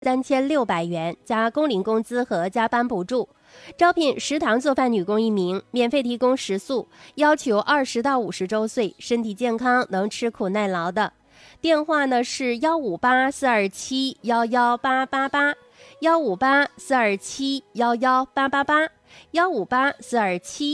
3600元加工龄工资和加班补助，招聘食堂做饭女工1名，免费提供食宿，要求20到50周岁，身体健康，能吃苦耐劳的。电话呢是158-427-11888，158-427-11888，158-427。